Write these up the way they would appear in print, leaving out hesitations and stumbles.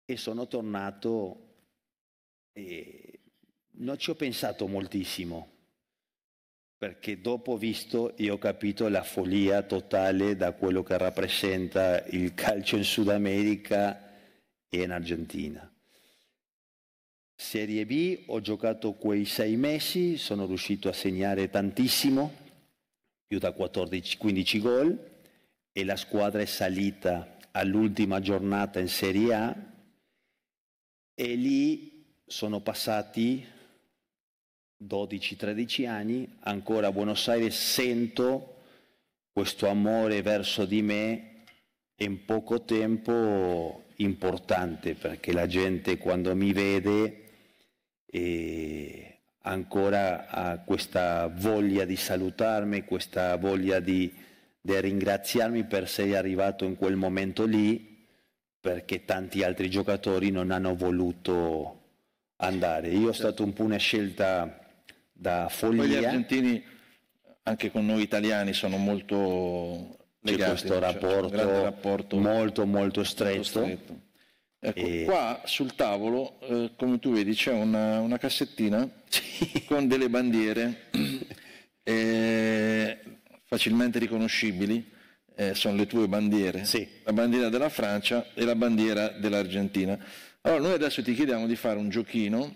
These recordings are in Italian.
e sono tornato e non ci ho pensato moltissimo, perché dopo ho visto e ho capito la follia totale da quello che rappresenta il calcio in Sud America e in Argentina. Serie B ho giocato quei 6 mesi, sono riuscito a segnare tantissimo, più da 14-15 gol, e la squadra è salita all'ultima giornata in Serie A e lì sono passati 12-13 anni, ancora a Buenos Aires sento questo amore verso di me e in poco tempo importante, perché la gente quando mi vede ancora ha questa voglia di salutarmi, questa voglia di ringraziarmi per essere arrivato in quel momento lì, perché tanti altri giocatori non hanno voluto andare. Io ho stato un po' una scelta da follia. Poi gli argentini, anche con noi italiani, sono molto legati. C'è questo rapporto molto molto stretto. Ecco, qua sul tavolo, come tu vedi, c'è una cassettina con delle bandiere facilmente riconoscibili, sono le tue bandiere, sì. La bandiera della Francia e la bandiera dell'Argentina. Allora noi adesso ti chiediamo di fare un giochino,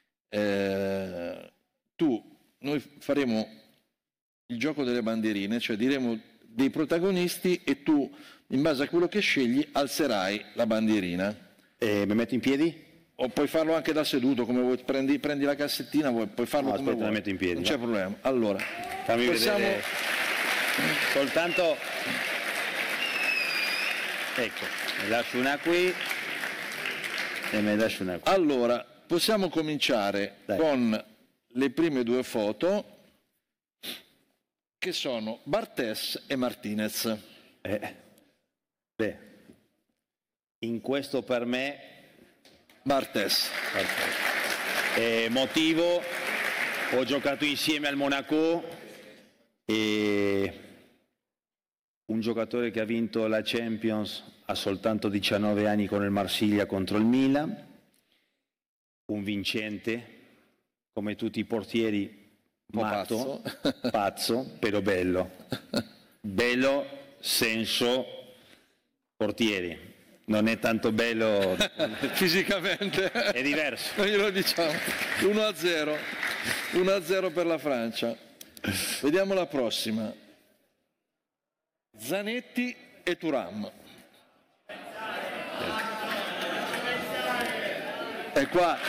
noi faremo il gioco delle bandierine, cioè diremo dei protagonisti e tu, in base a quello che scegli, alzerai la bandierina. Mi metto in piedi? O puoi farlo anche da seduto, come vuoi, prendi la cassettina, puoi farlo come vuoi. La metto in piedi. Non c'è problema. Allora, fammi vedere soltanto. Ecco, mi lascio una qui e mi lascio una qui. Allora, possiamo cominciare con le prime due foto, che sono Bartés e Martinez. In questo per me Bartés. Motivo, ho giocato insieme al Monaco e un giocatore che ha vinto la Champions ha soltanto 19 anni con il Marsiglia contro il Milan, un vincente come tutti i portieri, matto, pazzo, però bello senso portieri. Non è tanto bello fisicamente, è diverso. Noi glielo diciamo. 1-0 per la Francia. Vediamo la prossima. Zanetti e Thuram. E qua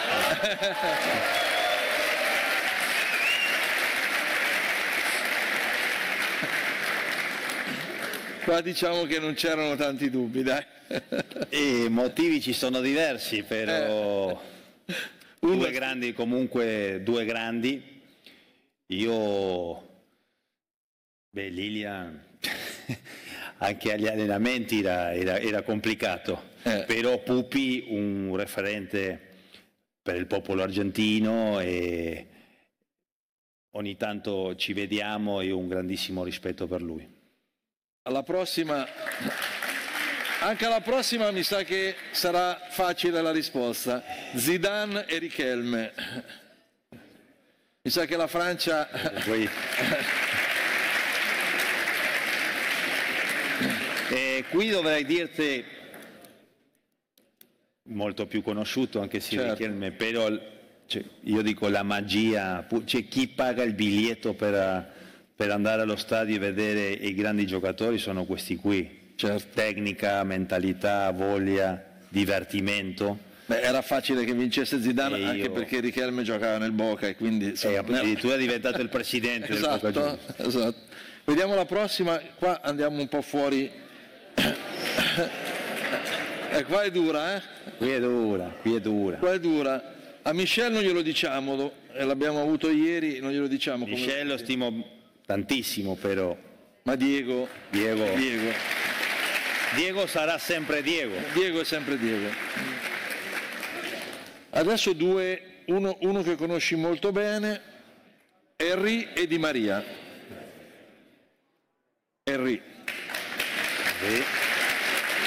qua diciamo che non c'erano tanti dubbi, dai. I motivi ci sono diversi, però due grandi, comunque due grandi. Io, Lilian, anche agli allenamenti era complicato, però Pupi un referente per il popolo argentino e ogni tanto ci vediamo e ho un grandissimo rispetto per lui. Alla prossima, anche alla prossima mi sa che sarà facile la risposta. Zidane e Riquelme. Mi sa che la Francia... Qui dovrei dirti molto più conosciuto anche se Riquelme, però io dico la magia, c'è chi paga il biglietto per andare allo stadio e vedere i grandi giocatori, sono questi qui, tecnica, mentalità, voglia, divertimento. Era facile che vincesse Zidane anche perché Riquelme giocava nel Boca e quindi addirittura è diventato il presidente del Boca Juniors. Esatto. Vediamo la prossima, qua andiamo un po' fuori. Qua è dura, Qui è dura. Qua è dura. A Michel non glielo diciamo, l'abbiamo avuto ieri, non glielo diciamo. Michel lo stimo tantissimo, però. Ma Diego sarà sempre Diego. Diego è sempre Diego. Adesso uno che conosci molto bene, Henry e Di Maria. Henry. Sì.